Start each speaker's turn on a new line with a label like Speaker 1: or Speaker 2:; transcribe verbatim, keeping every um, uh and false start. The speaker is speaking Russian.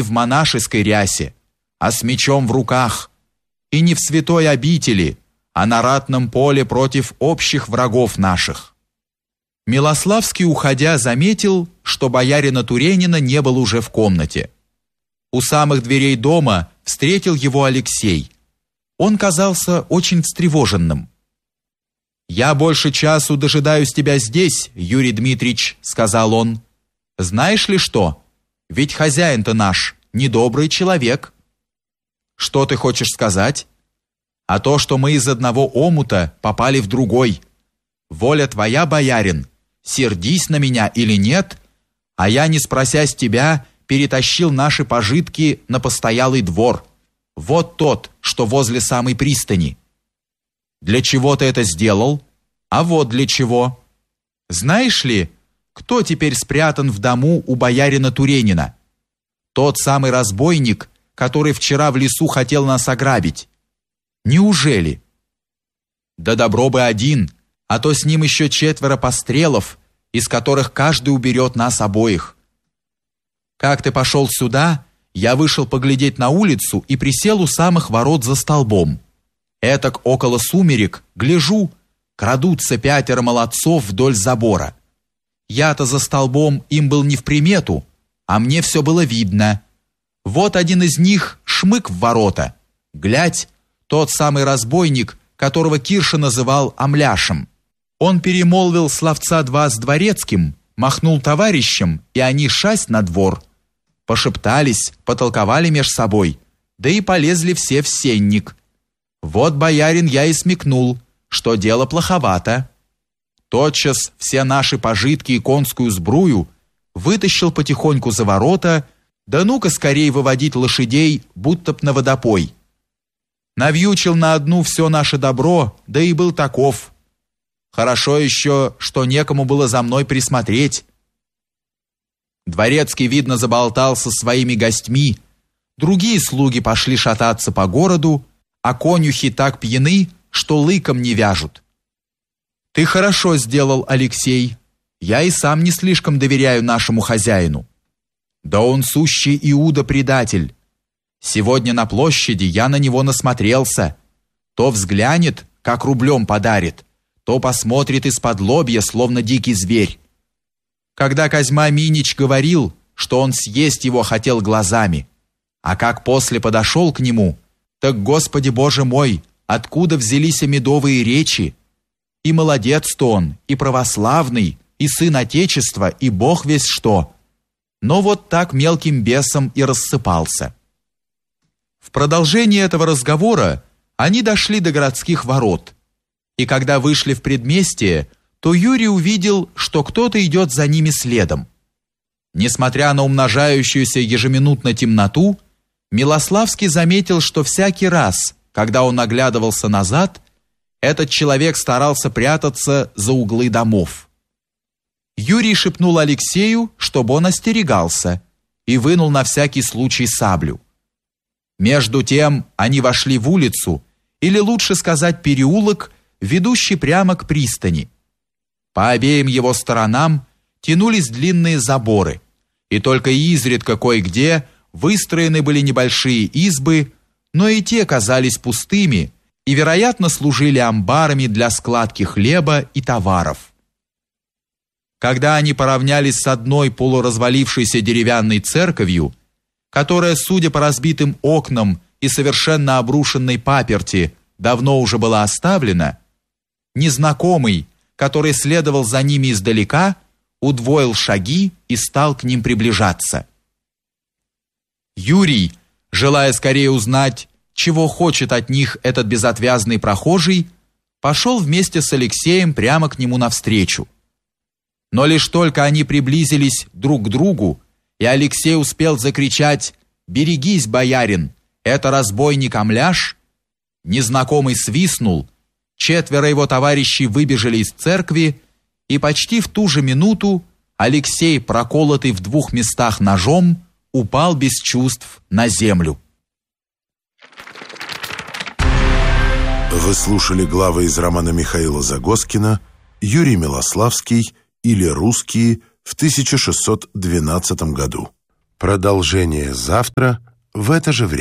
Speaker 1: в монашеской рясе, а с мечом в руках, и не в святой обители, а на ратном поле против общих врагов наших». Милославский, уходя, заметил, что боярина Туренина не было уже в комнате. У самых дверей дома встретил его Алексей. Он казался очень встревоженным. «Я больше часу дожидаюсь тебя здесь, Юрий Дмитриевич», — сказал он. «Знаешь ли что? Ведь хозяин-то наш недобрый человек». «Что ты хочешь сказать?» «А то, что мы из одного омута попали в другой. Воля твоя, боярин, сердись на меня или нет, а я, не спросясь тебя, перетащил наши пожитки на постоялый двор, вот тот, что возле самой пристани». «Для чего ты это сделал? А вот для чего. Знаешь ли, кто теперь спрятан в дому у боярина Туренина? Тот самый разбойник, который вчера в лесу хотел нас ограбить. Неужели? Да добро бы один, а то с ним еще четверо пострелов, из которых каждый уберет нас обоих. Как ты пошел сюда, я вышел поглядеть на улицу и присел у самых ворот за столбом. Этак около сумерек, гляжу, крадутся пятеро молодцов вдоль забора. Я-то за столбом им был не в примету, а мне все было видно. Вот один из них шмык в ворота. Глядь, тот самый разбойник, которого Кирша называл Амляшем. Он перемолвил словца два с дворецким, махнул товарищем, и они шасть на двор. Пошептались, потолковали меж собой, да и полезли все в сенник. Вот, боярин, я и смекнул, что дело плоховато. Тотчас все наши пожитки и конскую сбрую вытащил потихоньку за ворота, да ну-ка скорей выводить лошадей, будто б на водопой. Навьючил на одну все наше добро, да и был таков. Хорошо еще, что некому было за мной присмотреть. Дворецкий, видно, заболтался своими гостьми, другие слуги пошли шататься по городу, а конюхи так пьяны, что лыком не вяжут. Ты хорошо сделал, Алексей. Я и сам не слишком доверяю нашему хозяину. Да он сущий Иуда-предатель. Сегодня на площади я на него насмотрелся. То взглянет, как рублем подарит, то посмотрит из-под лобья, словно дикий зверь. Когда Козьма Минич говорил, что он съесть его хотел глазами, а как после подошел к нему, так, Господи Боже мой, откуда взялись медовые речи? И молодец-то он, и православный, и сын Отечества, и Бог весь что. Но вот так мелким бесом и рассыпался. В продолжении этого разговора они дошли до городских ворот, и когда вышли в предместье, то Юрий увидел, что кто-то идет за ними следом. Несмотря на умножающуюся ежеминутно темноту, Милославский заметил, что всякий раз, когда он оглядывался назад, этот человек старался прятаться за углы домов. Юрий шепнул Алексею, чтобы он остерегался, и вынул на всякий случай саблю. Между тем они вошли в улицу, или лучше сказать переулок, ведущий прямо к пристани. По обеим его сторонам тянулись длинные заборы, и только изредка кое-где выстроены были небольшие избы, но и те казались пустыми и, вероятно, служили амбарами для складки хлеба и товаров. Когда они поравнялись с одной полуразвалившейся деревянной церковью, которая, судя по разбитым окнам и совершенно обрушенной паперти, давно уже была оставлена, незнакомый, который следовал за ними издалека, удвоил шаги и стал к ним приближаться. Юрий, желая скорее узнать, чего хочет от них этот безотвязный прохожий, пошел вместе с Алексеем прямо к нему навстречу. Но лишь только они приблизились друг к другу, и Алексей успел закричать: «Берегись, боярин, это разбойник Амляш!», незнакомый свистнул, четверо его товарищей выбежали из церкви, и почти в ту же минуту Алексей, проколотый в двух местах ножом, упал без чувств на землю.
Speaker 2: Вы слушали главы из романа Михаила Загоскина «Юрий Милославский» или «Русские» в тысяча шестьсот двенадцатом году. Продолжение завтра в это же время.